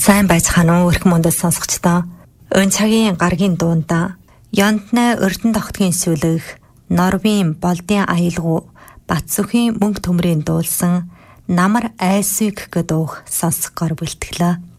Сайн байцгаана уу өрх мөндөд сонсогчдоо. Өн цагийн гаргийн дуунда Янтнай Өрдөн тогтгийн сүлэг, Норвийн Болдын аялгау, Батсүхийн мөнгө төмрийн дуулсан Намар айсвик гэдэг дууг сонсгоор бэлтгэлээ.